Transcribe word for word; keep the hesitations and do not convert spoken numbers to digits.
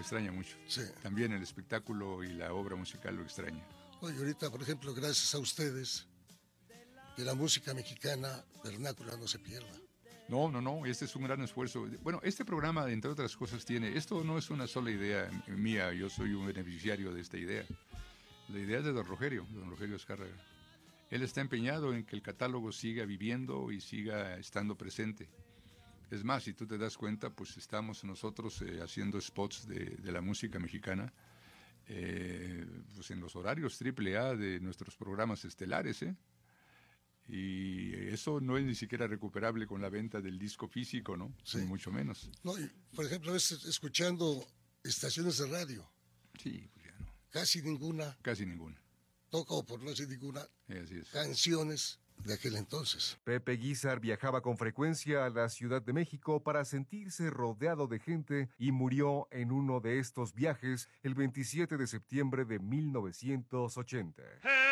extraña mucho. Sí. También el espectáculo y la obra musical lo extraña. Oye, ahorita, por ejemplo, gracias a ustedes, que la música mexicana vernácula no se pierda. No, no, no, este es un gran esfuerzo. Bueno, este programa, entre otras cosas, tiene... Esto no es una sola idea mía, yo soy un beneficiario de esta idea. La idea es de don Rogelio, don Rogelio Azcárraga. Él está empeñado en que el catálogo siga viviendo y siga estando presente. Es más, si tú te das cuenta, pues estamos nosotros eh, haciendo spots de, de la música mexicana, eh, pues en los horarios triple A de nuestros programas estelares, ¿eh? Y eso no es ni siquiera recuperable con la venta del disco físico, ¿no? Sí. Ni mucho menos. No, y, por ejemplo, a veces escuchando estaciones de radio, Sí, pues ya no. casi ninguna Casi ninguna. toca, o por no decir ninguna, Eh, Así es. canciones de aquel entonces. Pepe Guizar viajaba con frecuencia a la Ciudad de México para sentirse rodeado de gente y murió en uno de estos viajes el veintisiete de septiembre de mil novecientos ochenta.